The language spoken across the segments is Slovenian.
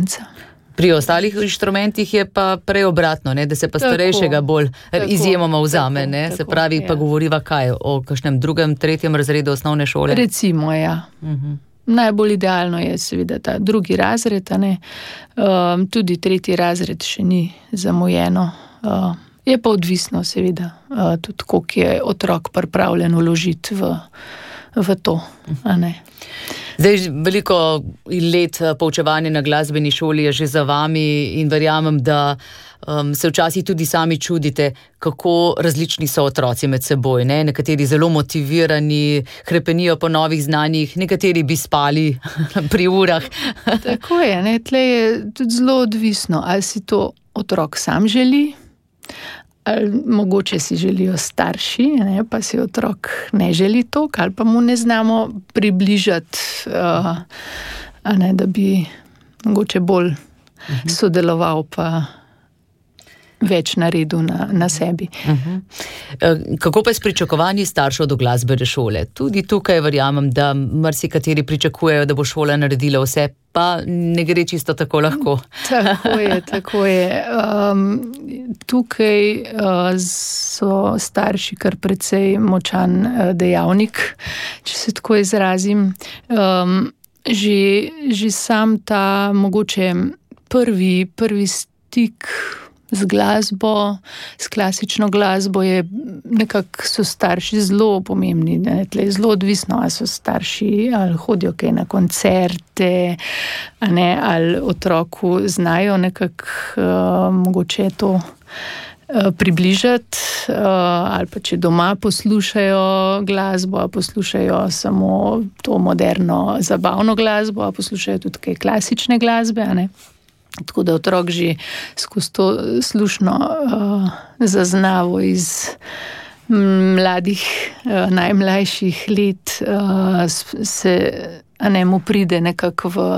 konca. Pri ostalih inštrumentih je pa prej obratno, ne, da se pa starejšega bolj izjemoma vzame, ne, se pravi, pa govoriva kaj, o kakšnem drugem, tretjem razredu osnovne šole? Recimo, ja. Najbolj idealno je seveda ta drugi razred, ne. Tudi tretji razred še ni zamujeno. Je pa odvisno seveda, tudi koliko je otrok pripravljen vložiti v to, a ne. Zdaj, veliko let poučevanja na glasbeni šoli je že za vami in verjamem, da se včasih tudi sami čudite, kako različni so otroci med seboj, ne? Nekateri zelo motivirani, hrepenijo po novih znanjih, nekateri bi spali pri urah. Tako je, ne? Tle je tudi zelo odvisno, ali si to otrok sam želi, ali mogoče si želijo starši, ne, pa si otrok ne želi to, ali pa mu ne znamo približati, ne, da bi mogoče bolj sodeloval pa več naredil na sebi. Kako pa je s pričakovanji staršev do glasbene šole? Tudi tukaj verjamem, da marsikateri pričakujejo, da bo šola naredila vse, pa ne gre čisto tako lahko. Tako je. Tukaj so starši kar precej močan dejavnik, če se tako izrazim. Že sam ta mogoče prvi stik z glasbo, s klasično glasbo je nekako so starši zelo pomembni. Tle je zelo odvisno, ali so starši, ali hodijo kaj na koncerte, ali otroku znajo nekako mogoče to približati, ali pa če doma poslušajo glasbo, ali poslušajo samo to moderno zabavno glasbo, ali poslušajo tudi kaj klasične glasbe, ne. Tako da otrok že skozi to slušno zaznavo iz mladih, najmlajših let se mu pride nekako v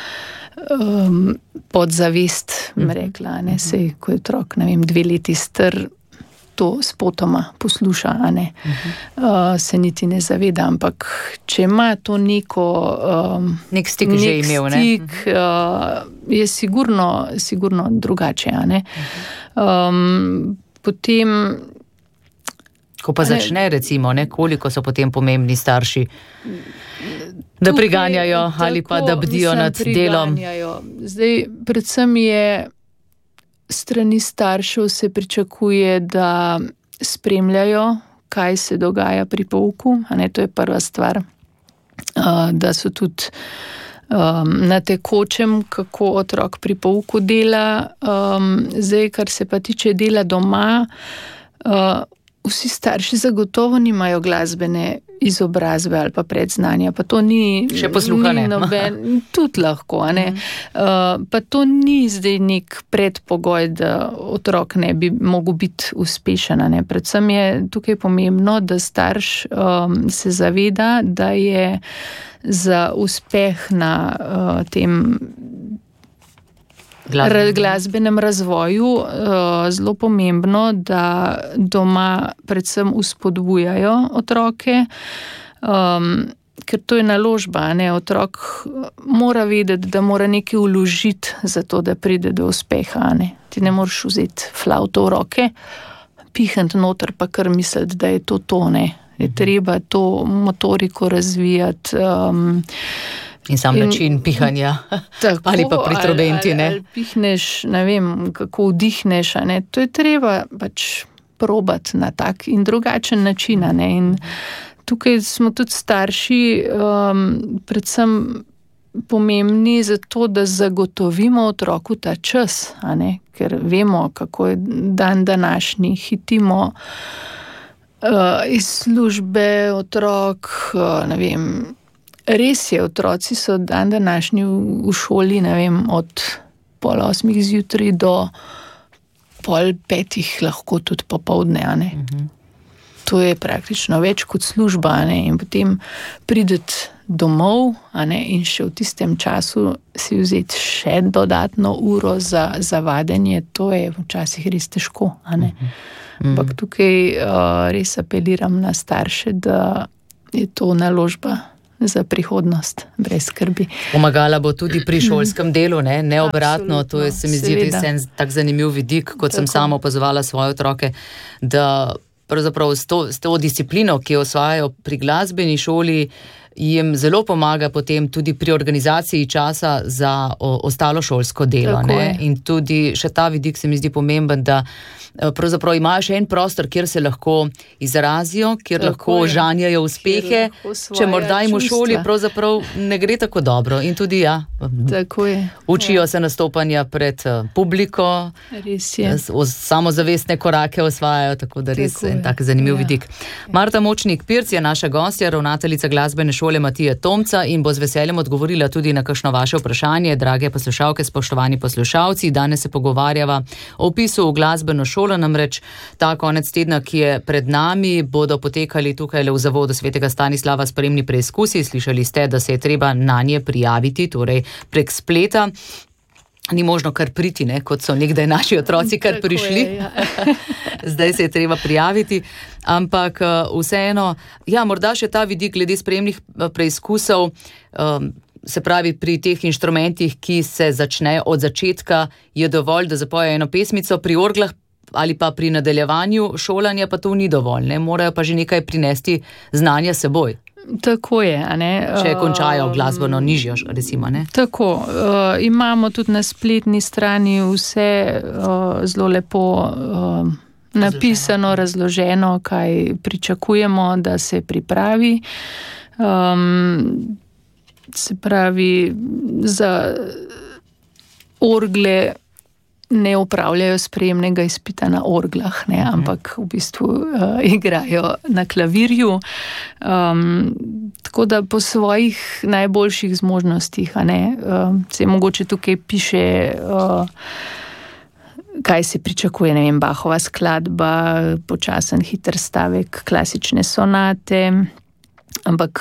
podzavest, rekla, ne, sej, ko je otrok, 2 leti star, to spotoma posluša, se niti ne zaveda, ampak če ima to nek stik že imel, ne? Je sigurno drugače, ne. Potem ko pa začne, recimo, ne, koliko so potem pomembni starši, da priganjajo ali pa da bdijo nad delom? Zdaj, predvsem je strani staršev se pričakuje, da spremljajo, kaj se dogaja pri pouku, to je prva stvar, da so tudi na tekočem, kako otrok pri pouku dela. Zdaj, kar se pa tiče dela doma, vsi starši zagotovo nimajo glasbene izobrazbe ali pa predznanja, pa to ni še posluha, ne. Tudi lahko, ne. Pa to ni zdaj nek predpogoj, da otrok ne bi mogel biti uspešen, ne. Predvsem je tukaj pomembno, da starš se zaveda, da je za uspeh na tem glasbenem razvoju zelo pomembno, da doma predvsem vzpodbujajo otroke, ker to je naložba, ne. Otrok mora vedeti, da mora nekaj vložiti za to, da pride do uspeha, ne. Ti ne moreš vzeti flavto v roke, pihniti noter pa kar misliti, da je to, ne. Je treba to motoriko razvijati, in sam način pihanja, tako, ali pa pri trobenti, ne. Ali pihneš, ne vem, kako vdihneš, ne. To je treba pač probati na tak in drugačen način, ne. In tukaj smo tudi starši predvsem pomembni za to, da zagotovimo otroku ta čas, ne. Ker vemo, kako je dan današnji, hitimo iz službe, otrok, ne vem. Res je, otroci so dan današnji v šoli, ne vem, od 7:30 zjutraj do 4:30 lahko tudi popoldne, ne. To je praktično več kot služba, ne. In potem prideti domov, ne, in še v tistem času si vzeti še dodatno uro za vadenje, to je včasih res težko, ne. Ampak tukaj res apeliram na starše, da je to naložba za prihodnost, brez skrbi. Pomagala bo tudi pri šolskem delu, ne obratno, to je, se mi zdi, res en tak zanimiv vidik, kot sem sama opazovala svoje otroke, da pravzaprav s to disciplino, ki jo osvajajo pri glasbeni šoli, jim zelo pomaga potem tudi pri organizaciji časa za ostalo šolsko delo. Ne? In tudi še ta vidik se mi zdi pomemben, da pravzaprav imajo še en prostor, kjer se lahko izrazijo, kjer lahko žanjajo uspehe, če morda jim v šoli pravzaprav ne gre tako dobro. In tudi učijo se nastopanja pred publiko, samozavestne korake osvajajo, tako da res en tak zanimiv vidik. Marta Močnik-Pirc je naša gostja, ravnateljica glasbene šole Matije Tomca in bo z veseljem odgovorila tudi na kakšno vaše vprašanje, drage poslušalke, spoštovani poslušalci. Danes se pogovarjava o vpisu v glasbeno šolo, namreč ta konec tedna, ki je pred nami, bodo potekali tukaj v Zavodu Svetega Stanislava sprejemni preizkusi. Slišali ste, da se je treba nanje prijaviti, torej prek spleta. Ni možno kar priti, ne, kot so nekdaj naši otroci kar prišli. Zdaj se je treba prijaviti, ampak vseeno, morda še ta vidik glede sprejemnih preizkusov, se pravi pri teh inštrumentih, ki se začnejo od začetka, je dovolj, da zapojejo eno pesmico, pri orglah ali pa pri nadaljevanju šolanja pa to ni dovolj, ne, morajo pa že nekaj prinesti znanja seboj. Tako je, a ne. Če končajo glasbeno nižjo, recimo, ne. Tako, imamo tudi na spletni strani vse zelo lepo napisano, razloženo, kaj pričakujemo, da se pripravi. Se pravi, za orgle ne opravljajo sprejemnega izpita na orglah, ne, ampak v bistvu igrajo na klavirju. Tako da po svojih najboljših zmožnostih, a ne, se mogoče tukaj piše, kaj se pričakuje, ne vem, Bachova skladba, počasen hiter stavek, klasične sonate, ampak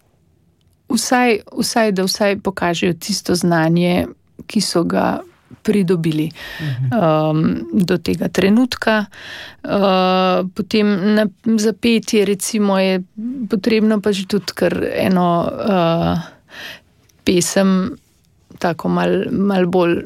vsaj pokažejo tisto znanje, ki so ga pridobili do tega trenutka. Potem za petje recimo je potrebno pa že tudi kar eno pesem, tako mal bolj,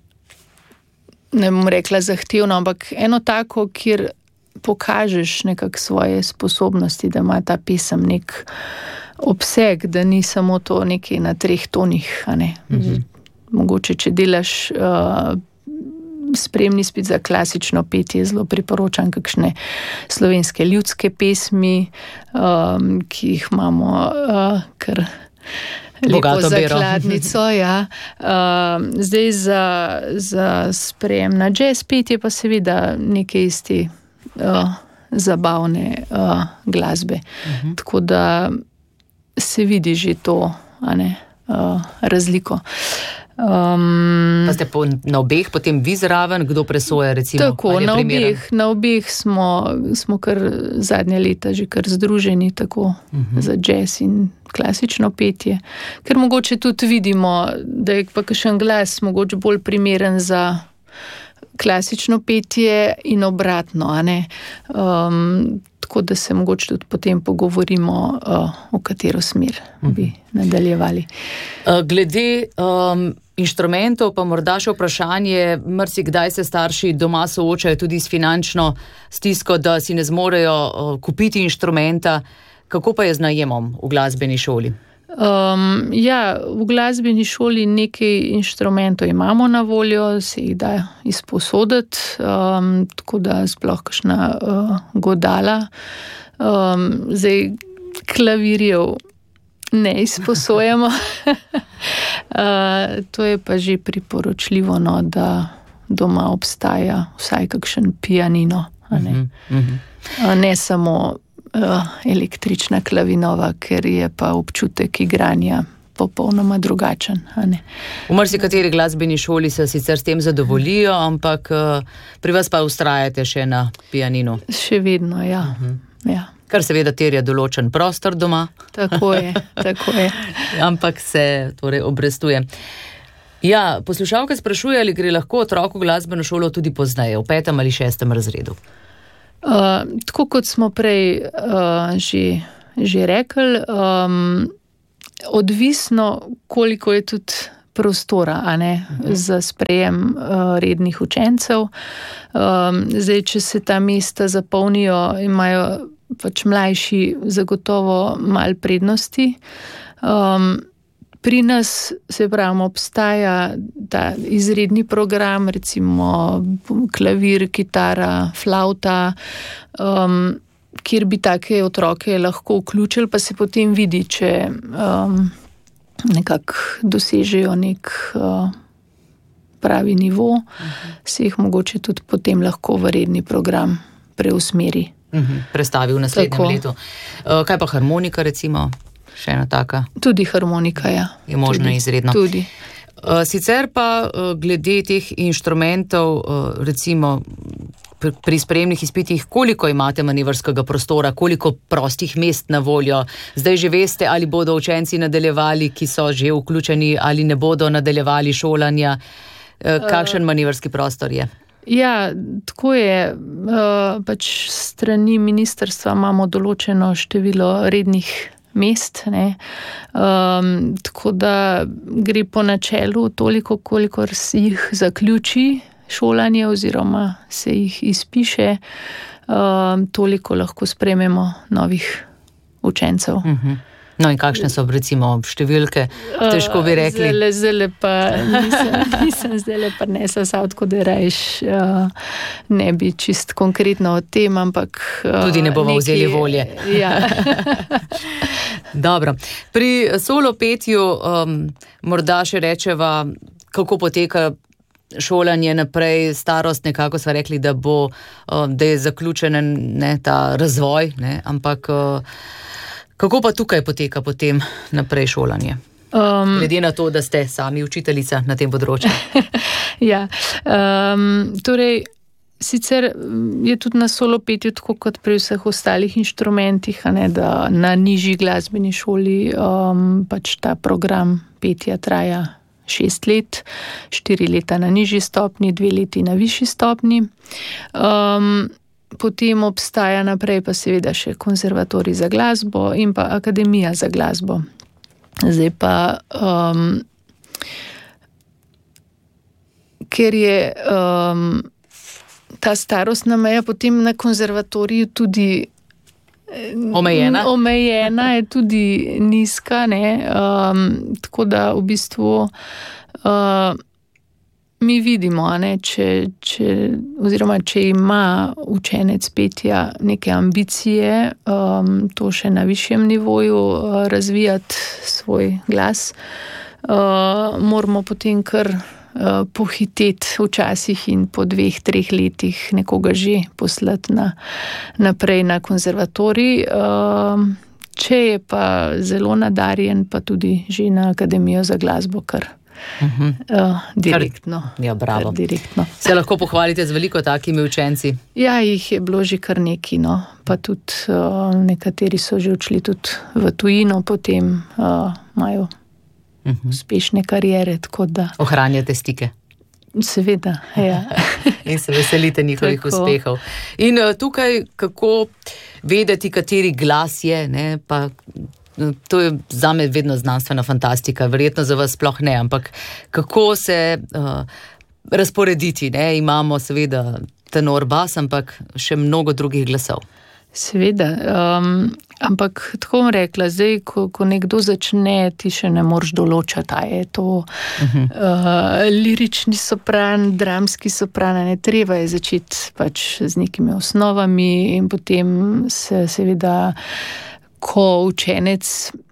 ne bom rekla zahtevno, ampak eno tako, kjer pokažeš nekako svoje sposobnosti, da ima ta pesem nek obseg, da ni samo to nekaj na 3 tonih, a ne. Mogoče, če delaš spremni izpit za klasično petje, zelo priporočam kakšne slovenske ljudske pesmi, ki jih imamo kar lepo zakladnico. Zdaj za sprejem na jazz petje pa seveda nekaj iz te zabavne glasbe. Tako da se vidi že to, a ne, razliko. Pa ste na obeh potem vi zraven, kdo presoja recimo? Tako, na obeh smo kar zadnje leta že kar združeni, tako za jazz in klasično petje. Ker mogoče tudi vidimo, da je pa kakšen glas mogoče bolj primeren za klasično petje in obratno, a ne. Tako da se mogoče tudi potem pogovorimo, v katero smer bi nadaljevali. Glede inštrumentov pa morda še vprašanje, marsikdaj se starši doma soočajo tudi s finančno stisko, da si ne zmorejo kupiti inštrumenta. Kako pa je z najemom v glasbeni šoli? V glasbeni šoli nekaj inštrumentov imamo na voljo, se jih da izposoditi, tako da sploh kakšna godala. Zdaj klavirjev ne izposojamo. To je pa že priporočljivo, no, da doma obstaja vsaj kakšen pianino, a ne. Ne samo električna klavinova, ker je pa občutek igranja popolnoma drugačen, a ne. V marsikateri glasbeni šoli se sicer s tem zadovoljijo, ampak pri vas pa vztrajate še na pianinu. Še vedno, ja. Kar seveda terja določen prostor doma. Tako je. Ampak se torej obrestuje. Ja, poslušalka sprašuje, ali gre lahko otrok v glasbeno šolo tudi pozneje, v 5. ali 6. razredu. Tako kot smo prej že rekli, Odvisno, koliko je tudi prostora, a ne, za sprejem rednih učencev. Zdaj, če se ta mesta zapolnijo, imajo pač mlajši zagotovo malo prednosti. Pri nas, se pravimo, obstaja ta izredni program, recimo klavir, kitara, flavta, kjer bi take otroke lahko vključili, pa se potem vidi, če nekako dosežejo nek pravi nivo, se jih mogoče tudi potem lahko v redni program preusmeri. Prestavi v naslednjem letu. Kaj pa harmonika, recimo? Še ena taka? Tudi harmonika, ja. Je možno izredno. Tudi. Sicer pa glede teh inštrumentov, recimo pri sprejemnih izpitih, koliko imate manevrskega prostora, koliko prostih mest na voljo? Zdaj že veste, ali bodo učenci nadaljevali, ki so že vključeni, ali ne bodo nadaljevali šolanja. Kakšen manevrski prostor je? Ja, tako je. Pač strani ministrstva imamo določeno število rednih mest, ne. Tako da gre po načelu toliko, kolikor jih zaključi šolanje oziroma se jih izpiše, toliko lahko sprejmemo novih učencev. No in kakšne so recimo številke? Težko bi rekli. Zdaj pa nisem zdaj prinesla tako da rajš ne bi čist konkretno o tem, ampak tudi ne bomo vzeli volje. Ja. Dobro. Pri solo petju morda še rečeva, kako poteka šolanje naprej, starost, nekako sva rekli, da je zaključen ta razvoj, ne, ampak kako pa tukaj poteka potem naprej šolanje? Glede na to, da ste sami učiteljica na tem področju. Ja, torej, sicer je tudi na solo petju tako kot pri vseh ostalih inštrumentih, a ne, da na nižji glasbeni šoli pač ta program petja traja 6 let, 4 leta na nižji stopni, 2 leti na višji stopni. Potem obstaja naprej pa seveda še konzervatorij za glasbo in pa akademija za glasbo. Zdaj pa, ker je ta starostna meja potem na konzervatoriju tudi omejena je tudi nizka, ne, tako da v bistvu mi vidimo, ne, če ima učenec petja neke ambicije, to še na višjem nivoju razvijati svoj glas, moramo potem kar pohiteti včasih in po 2-3 letih nekoga že poslati naprej na konzervatorij. Če je pa zelo nadarjen, pa tudi že na akademijo za glasbo, kar direktno. Ja, bravo. Direktno. Se lahko pohvalite z veliko takimi učenci? Ja, jih je bilo že kar nekaj, no. Pa tudi nekateri so že odšli tudi v tujino, potem imajo uspešne kariere, tako da... Ohranjate stike? Seveda, ja. In se veselite njihovih uspehov. In tukaj, kako vedeti, kateri glas je, ne, pa to je zame vedno znanstvena fantastika, verjetno za vas sploh ne, ampak kako se razporediti, ne, imamo seveda tenor, bas, ampak še mnogo drugih glasov. Seveda, ampak tako bom rekla, zdaj, ko nekdo začne, ti še ne moreš določati, a je to lirični sopran, dramski sopran, ne, treba je začeti pač z nekimi osnovami in potem se seveda, ko učenec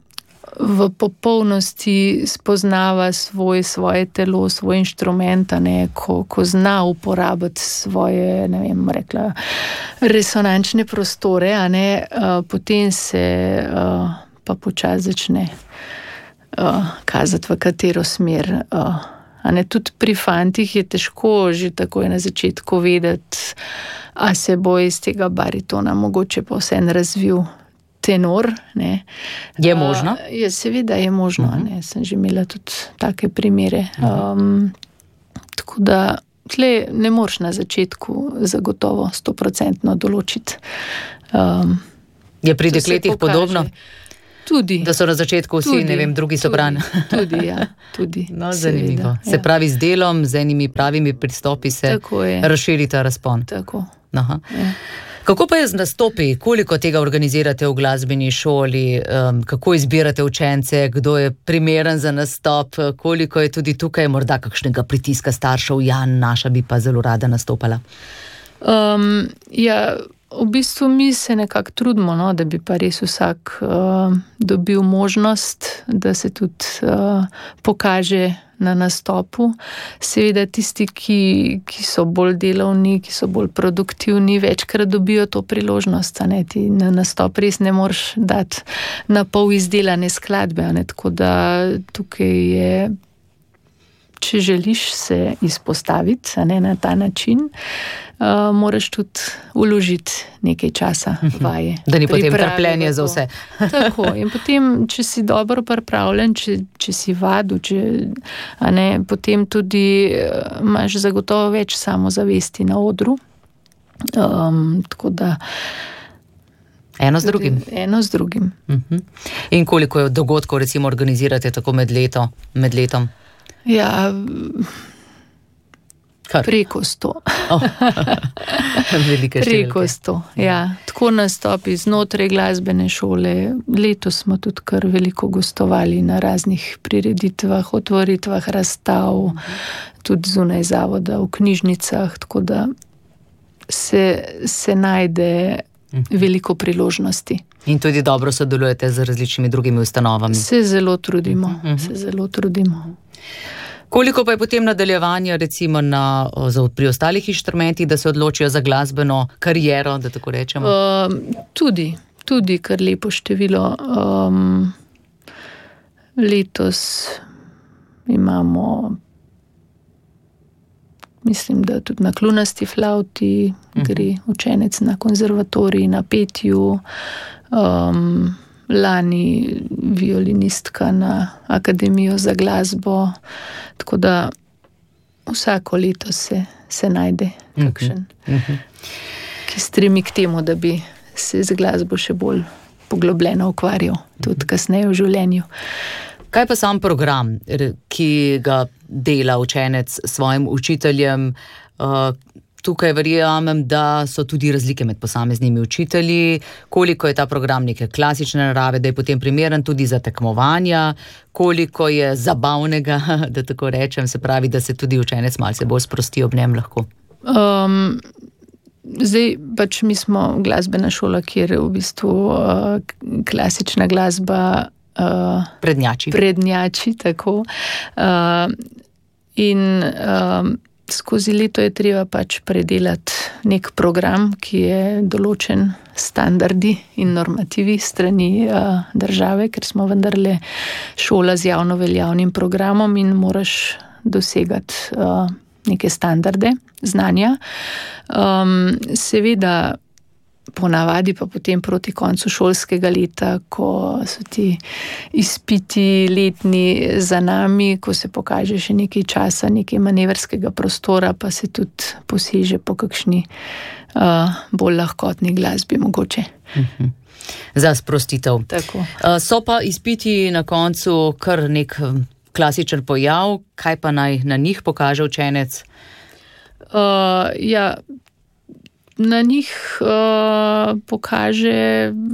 v popolnosti spoznava svoje telo, svoj inštrument, ne, ko zna uporabiti svoje, ne vem, rekla, resonančne prostore, a ne, potem se pa počasi začne kazati, v katero smer. A ne, tudi pri fantih je težko že takoj na začetku vedeti, a se bo iz tega baritona mogoče pa vseeno razvil tenor, ne. Je možno? Ja, seveda je možno, ne. Sem že imela tudi take primere. Tako da tle ne moreš na začetku zagotovo 100% določiti. Je pri dekletih podobno? Tudi. Da so na začetku vsi, drugi sobrani. Tudi. No, zanimivo. Se pravi, z delom, z enimi pravimi pristopi se razširi ta razpon. Tako. Aha. Kako pa je z nastopi? Koliko tega organizirate v glasbeni šoli? Kako izbirate učence? Kdo je primeren za nastop? Koliko je tudi tukaj morda kakšnega pritiska staršev? Naša bi pa zelo rada nastopala. V bistvu mi se nekako trudimo, da bi pa res vsak dobil možnost, da se tudi pokaže na nastopu. Seveda tisti, ki so bolj delovni, ki so bolj produktivni, večkrat dobijo to priložnost. Ti na nastop res ne moreš dati na pol izdelane skladbe. Tako da tukaj je, če želiš se izpostaviti na ta način, moraš tudi vložiti nekaj časa vaje. Da ni potem trpljenje za vse. Tako, in potem, če si dobro pripravljen, če si vadu, potem tudi imaš zagotovo več samozavesti na odru. Tako da Eno z drugim. Eno z drugim. In koliko dogodkov recimo organizirate tako med letom? Ja, preko 100. Velike številke. Preko 100, ja. Tako nastopi znotraj glasbene šole. Letos smo tudi kar veliko gostovali na raznih prireditvah, otvoritvah, razstav, tudi zunaj zavoda, v knjižnicah, tako da se najde veliko priložnosti. In tudi dobro sodelujete z različnimi drugimi ustanovami. Se zelo trudimo. Koliko pa je potem nadaljevanja recimo pri ostalih inštrumentih, da se odločijo za glasbeno kariero, da tako rečemo? Tudi kar lepo število. Letos imamo, mislim, da tudi na kljunasti flavti gre učenec na konzervatorij, na petju, lani violinistka na Akademijo za glasbo, tako da vsako leto se najde kakšen, ki stremi k temu, da bi se z glasbo še bolj poglobljeno ukvarjal, tudi kasneje v življenju. Kaj pa sam program, ki ga dela učenec s svojim učiteljem? Tukaj verjamem, da so tudi razlike med posameznimi učitelji, koliko je ta program neke klasične narave, da je potem primeren tudi za tekmovanja, koliko je zabavnega, da tako rečem, se pravi, da se tudi učenec malce bolj sprosti ob njem lahko. Zdaj pač mi smo glasbena šola, kjer v bistvu klasična glasba prednjači, tako. In skozi leto je treba pač predelati nek program, ki je določen standardi in normativi strani države, ker smo vendarle šola z javno veljavnim programom in moraš dosegati neke standarde znanja. Seveda ponavadi pa potem proti koncu šolskega leta, ko so ti izpiti letni za nami, ko se pokaže še nekaj časa, nekaj manevrskega prostora, pa se tudi poseže po kakšni bolj lahkotni glasbi mogoče. Za sprostitev. Tako. So pa izpiti na koncu kar nek klasičen pojav, kaj pa naj na njih pokaže učenec? Na njih pokaže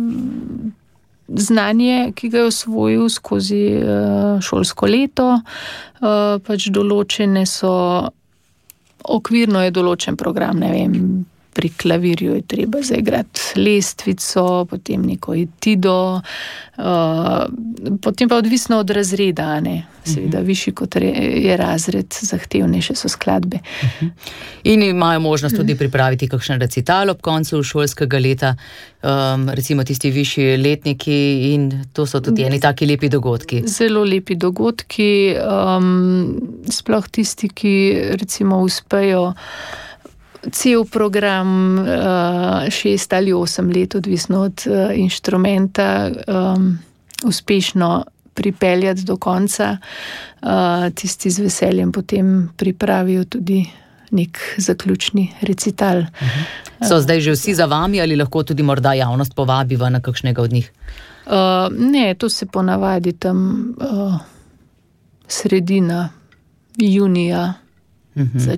znanje, ki ga je osvojil skozi šolsko leto, pač določene so, okvirno je določen program, ne vem, pri klavirju je treba zaigrati lestvico, potem neko etido, potem pa odvisno od razreda, seveda višji kot je razred, zahtevnejše so skladbe. In imajo možnost tudi pripraviti kakšen recital ob koncu šolskega leta, recimo tisti višji letniki, in to so tudi eni taki lepi dogodki. Zelo lepi dogodki, sploh tisti, ki recimo uspejo cel program 6 ali 8 let, odvisno od inštrumenta, uspešno pripeljati do konca. Tisti z veseljem potem pripravijo tudi nek zaključni recital. So zdaj že vsi za vami ali lahko tudi morda javnost povabiva na kakšnega od njih? Ne, to se ponavadi tam sredina junija